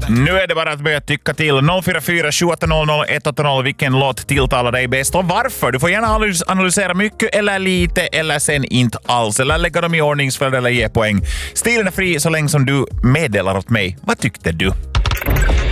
Nu är det bara att börja tycka till. 044 780 180. Vilken låt tilltalar dig bäst och varför? Du får gärna analysera mycket eller lite eller sen inte alls. Eller lägga dem i ordningsföljd eller ge poäng. Stilen är fri så länge som du meddelar åt mig. Vad tyckte du?